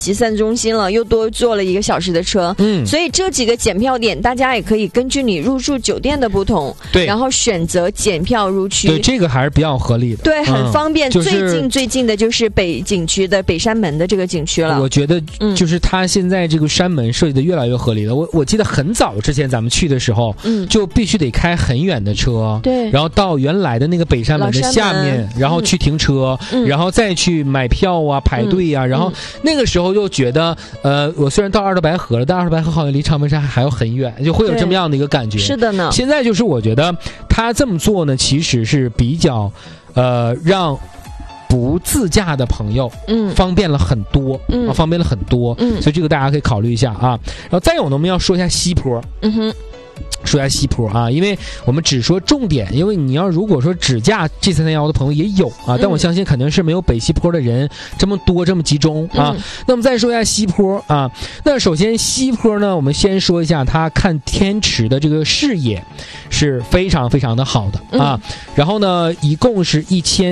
集散中心了，又多坐了1个小时的车，所以这几个检票点，大家也可以根据你入住酒店的不同，对，然后选择检票入区。 对，这个还是比较合理的， 对，很方便。最近的就是北景区的北山门的这个景区了。 我觉得就是它现在这个山门设计的越来越合理了。我记得很早之前咱们去的时候，就必须得开很远的车， 对， 然后到原来的那个北山门的下面，然后去停车，然后再去买票啊、排队啊，然后那个时候又觉得，我虽然到二道白河了，但二道白河好像离长白山还有很远，就会有这么样的一个感觉。 是的呢。 现在就是我觉得他这么做呢，其实是比较，让不自驾的朋友，方便了很多，方便了很多，所以这个大家可以考虑一下啊。然后再有呢，我们要说一下西坡，说一下西坡啊，因为我们只说重点，因为你要如果说只驾 G331的朋友也有啊，但我相信肯定是没有北西坡的人这么多这么集中啊。那我们再说一下西坡啊，那首先西坡呢，我们先说一下它看天池的这个视野是非常非常的好的啊。然后呢，一共是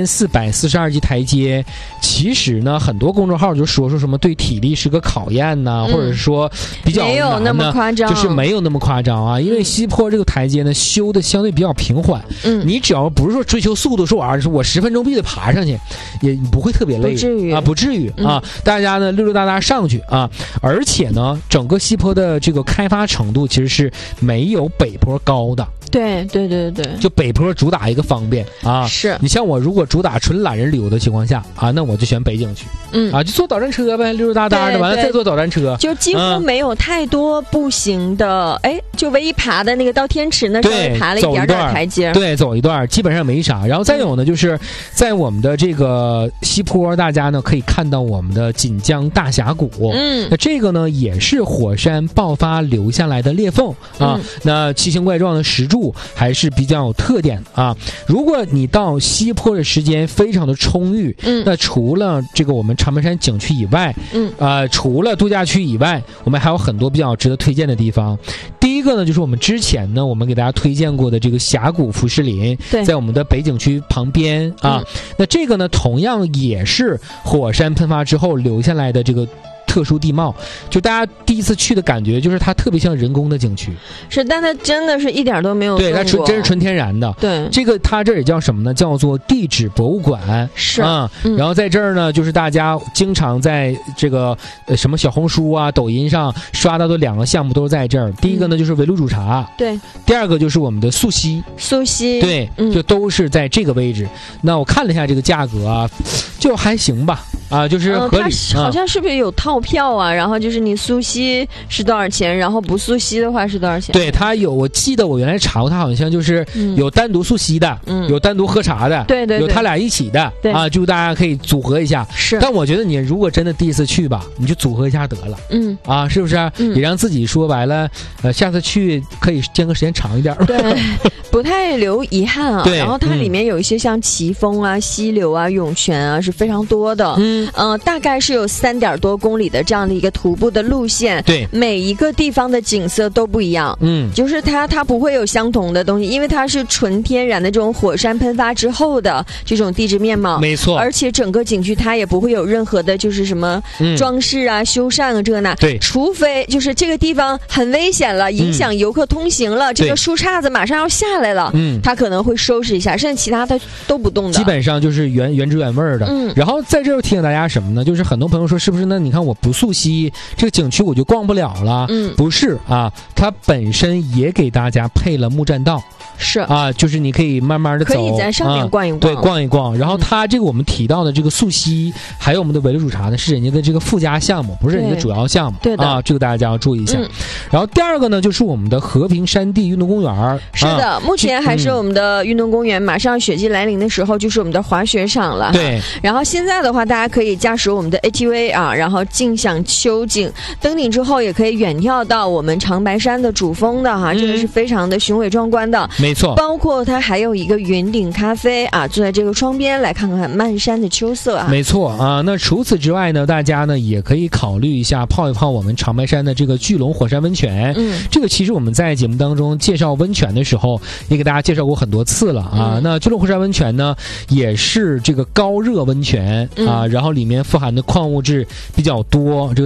1442级台阶，其实呢，很多公众号就说什么对体力是个考验呐，或者是说比较难， 没有那么夸张， 就是没有那么夸张啊，因为西坡这个台阶呢修的相对比较平缓，你只要不是说追求速度，说我10分钟必须得爬上去，也不会特别累，不至于啊，大家呢溜溜达达上去啊，而且呢，整个西坡的这个开发程度其实是没有北坡高的。 对， 就北坡主打一个方便啊， 是你像我如果主打纯懒人旅游的情况下啊，那我就选北景区，就坐导站车呗，溜溜达达的，完了再坐导站车， 就几乎没有太多步行的，就唯一爬的那个到天池那稍微爬了一点点台阶， 对，走一段基本上没啥。然后再有呢，就是在我们的这个西坡，大家呢可以看到我们的锦江大峡谷，那这个呢也是火山爆发留下来的裂缝啊，那奇形怪状的石柱还是比较有特点啊。如果你到西坡的时间非常的充裕，那除了这个我们长白山景区以外，除了度假区以外，我们还有很多比较值得推荐的地方。第一个呢，就是我们之前呢，我们给大家推荐过的这个峡谷浮石林，在我们的北景区旁边啊。那这个呢，同样也是火山喷发之后留下来的这个特殊地貌，就大家第一次去的感觉就是它特别像人工的景区， 是，但它真的是一点都没有动过， 对，它真是纯天然的。 对， 这个它这也叫什么呢？叫做地质博物馆， 是啊。然后在这儿呢，就是大家经常在这个什么小红书啊、抖音上刷到的2个项目都是在这儿。第一个呢就是围炉煮茶， 对； 第二个就是我们的溯溪，对，就都是在这个位置。那我看了一下这个价格啊，就还行吧。啊，就是合理。 它好像是不是有套票啊？然后就是你溯溪是多少钱，然后不溯溪的话是多少钱？ 对，它有，我记得我原来查过，它好像就是有单独溯溪的，有单独喝茶的， 对， 有他俩一起的，啊，就大家可以组合一下。 是， 但我觉得你如果真的第一次去吧，你就组合一下得了。啊，是不是？也让自己说白了，下次去可以间隔时间长一点。 对，不太留遗憾啊。 对， 然后它里面有一些像奇峰啊、溪流啊、涌泉啊是非常多的。大概是有3.多公里的这样的一个徒步的路线。 对， 每一个地方的景色都不一样。就是它不会有相同的东西，因为它是纯天然的这种火山喷发之后的这种地质面貌。 没错。 而且整个景区它也不会有任何的就是什么装饰啊、修缮啊这个那。 对。 除非就是这个地方很危险了，影响游客通行了，这个树杈子马上要下来了，它可能会收拾一下，甚至其他的都不动的。 基本上就是原汁原味的。然后在这儿提醒大家什么呢？就是很多朋友说是不是呢？你看我不溯溪，这个景区我就逛不了了。不是啊，它本身也给大家配了木栈道。 是啊，就是你可以慢慢的走， 可以在上面逛一逛， 对，逛一逛。然后它这个我们提到的这个溯溪，还有我们的围炉煮茶呢，是人家的这个附加项目，不是人家的主要项目。 对的啊，这个大家要注意一下。然后第二个呢，就是我们的和平山地运动公园。 是的，目前还是我们的运动公园，马上雪季来临的时候，就是我们的滑雪场了。 对。 然后现在的话，大家可以驾驶我们的 ATV 啊，然后尽享秋景。登顶之后，也可以远眺到我们长白山的主峰的哈，这个是非常的雄伟壮观的。 没错。 包括它还有一个云顶咖啡啊，坐在这个窗边来看看漫山的秋色啊。 没错啊，那除此之外呢，大家呢也可以考虑一下泡一泡我们长白山的这个巨龙火山温泉。这个其实我们在节目当中介绍温泉的时候，也给大家介绍过很多次了啊。那巨龙火山温泉呢，也是这个高热温泉啊，然后里面富含的矿物质比较多，这个